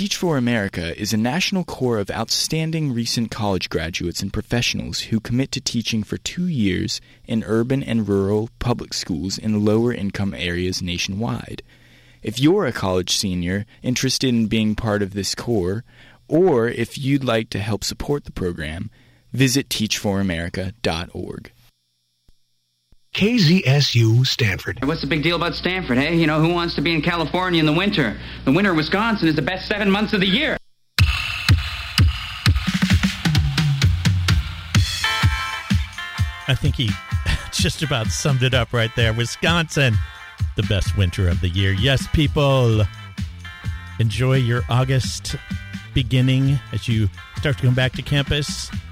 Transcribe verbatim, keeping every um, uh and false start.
Teach for America is a national core of outstanding recent college graduates and professionals who commit to teaching for two years in urban and rural public schools in lower-income areas nationwide. If you're a college senior interested in being part of this core, or if you'd like to help support the program, visit teach for america dot org. K Z S U Stanford. What's the big deal about Stanford, hey? You know, who wants to be in California in the winter? The winter in Wisconsin is the best seven months of the year. I think he just about summed it up right there. Wisconsin, the best winter of the year. Yes, people, enjoy your August beginning as you start to come back to campus.